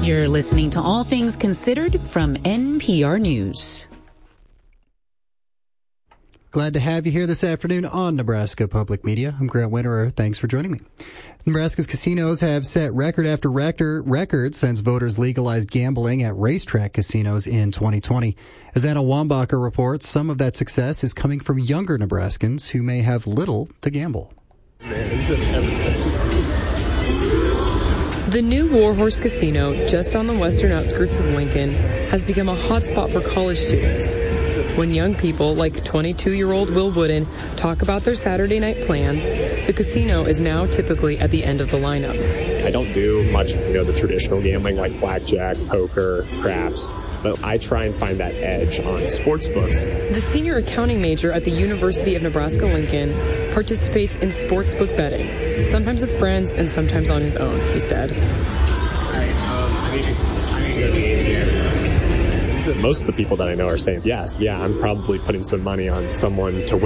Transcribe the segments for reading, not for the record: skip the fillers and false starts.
You're listening to All Things Considered from NPR News. Glad to have you here this afternoon on Nebraska Public Media. I'm Grant Winterer. Thanks for joining me. Nebraska's casinos have set record after record since voters legalized gambling at racetrack casinos in 2020. As Anna Wambacher reports, some of that success is coming from younger Nebraskans who may have little to gamble. The new Warhorse Casino, just on the western outskirts of Lincoln, has become a hotspot for college students. When young people like 22-year-old Will Wooden talk about their Saturday night plans, the casino is now typically at the end of the lineup. I don't do much, the traditional gambling like blackjack, poker, craps, but I try and find that edge on sports books. The senior accounting major at the University of Nebraska-Lincoln participates in sportsbook betting, sometimes with friends and sometimes on his own, he said. Most of the people that I know are saying, I'm probably putting some money on someone to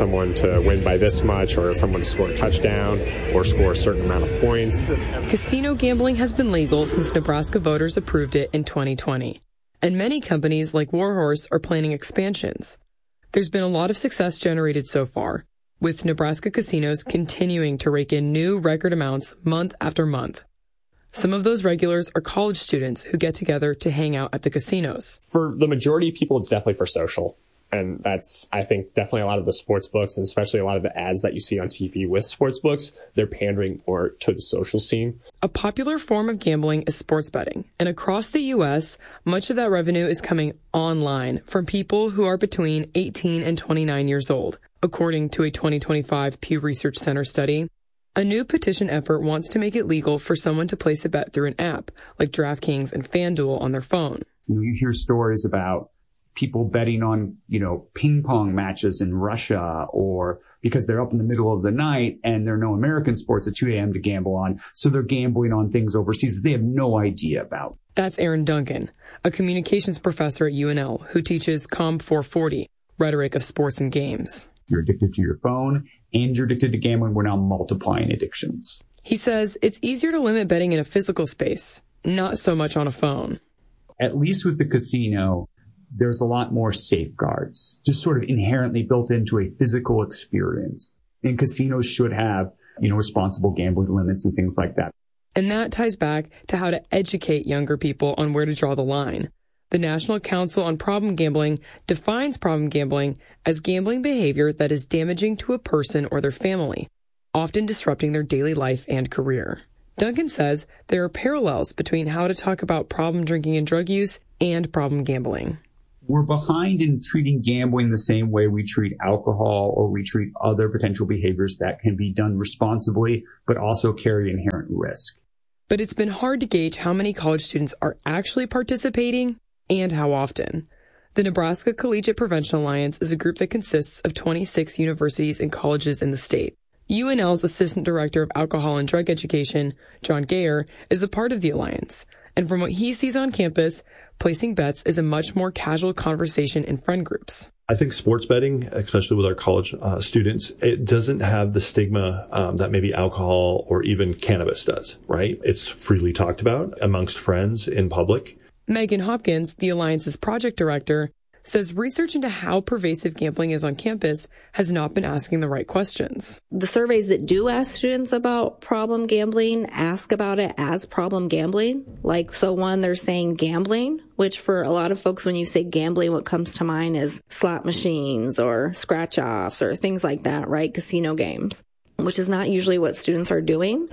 win by this much, or someone to score a touchdown, or score a certain amount of points. Casino gambling has been legal since Nebraska voters approved it in 2020. And many companies like Warhorse are planning expansions. There's been a lot of success generated so far, with Nebraska casinos continuing to rake in new record amounts month after month. Some of those regulars are college students who get together to hang out at the casinos. For the majority of people, it's definitely for social. And that's, I think, definitely a lot of the sports books, and especially a lot of the ads that you see on TV with sports books, they're pandering more to the social scene. A popular form of gambling is sports betting. And across the U.S., much of that revenue is coming online from people who are between 18 and 29 years old, according to a 2025 Pew Research Center study. A new petition effort wants to make it legal for someone to place a bet through an app, like DraftKings and FanDuel on their phone. You hear stories about people betting on, ping pong matches in Russia, or because they're up in the middle of the night and there are no American sports at 2 a.m. to gamble on, so they're gambling on things overseas that they have no idea about. That's Aaron Duncan, a communications professor at UNL who teaches COM 440, Rhetoric of Sports and Games. You're addicted to your phone and you're addicted to gambling. We're now multiplying addictions. He says it's easier to limit betting in a physical space, not so much on a phone. At least with the casino, there's a lot more safeguards, just sort of inherently built into a physical experience. And casinos should have, responsible gambling limits and things like that. And that ties back to how to educate younger people on where to draw the line. The National Council on Problem Gambling defines problem gambling as gambling behavior that is damaging to a person or their family, often disrupting their daily life and career. Duncan says there are parallels between how to talk about problem drinking and drug use and problem gambling. We're behind in treating gambling the same way we treat alcohol or we treat other potential behaviors that can be done responsibly, but also carry inherent risk. But it's been hard to gauge how many college students are actually participating and how often. The Nebraska Collegiate Prevention Alliance is a group that consists of 26 universities and colleges in the state. UNL's Assistant Director of Alcohol and Drug Education, John Gayer, is a part of the alliance. And from what he sees on campus, placing bets is a much more casual conversation in friend groups. I think sports betting, especially with our college students, it doesn't have the stigma that maybe alcohol or even cannabis does, right? It's freely talked about amongst friends in public. Megan Hopkins, the Alliance's project director, says research into how pervasive gambling is on campus has not been asking the right questions. The surveys that do ask students about problem gambling ask about it as problem gambling. One, they're saying gambling, which for a lot of folks, when you say gambling, what comes to mind is slot machines or scratch-offs or things like that, right? Casino games, which is not usually what students are doing.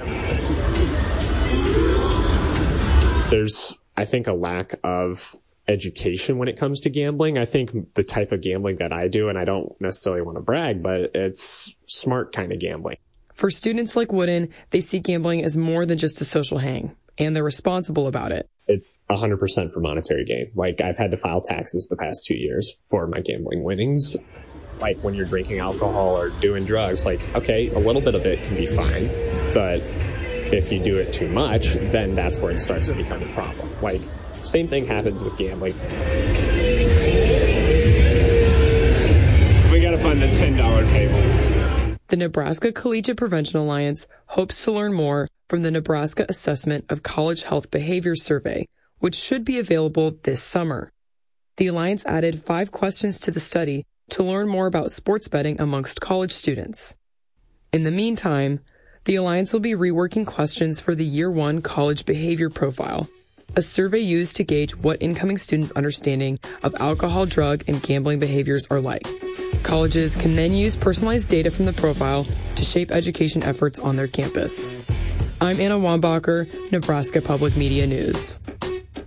There's, I think, a lack of education when it comes to gambling. I think the type of gambling that I do, and I don't necessarily want to brag, but it's smart kind of gambling. For students like Wooden, they see gambling as more than just a social hang, and they're responsible about it. It's 100% for monetary gain. I've had to file taxes the past 2 years for my gambling winnings. When you're drinking alcohol or doing drugs, okay, a little bit of it can be fine, but if you do it too much, then that's where it starts to become a problem. Same thing happens with gambling. We gotta find the $10 tables. The Nebraska Collegiate Prevention Alliance hopes to learn more from the Nebraska Assessment of College Health Behavior Survey, which should be available this summer. The Alliance added 5 questions to the study to learn more about sports betting amongst college students. In the meantime, the Alliance will be reworking questions for the Year 1 College Behavior Profile, a survey used to gauge what incoming students' understanding of alcohol, drug, and gambling behaviors are like. Colleges can then use personalized data from the profile to shape education efforts on their campus. I'm Anna Wambacher, Nebraska Public Media News.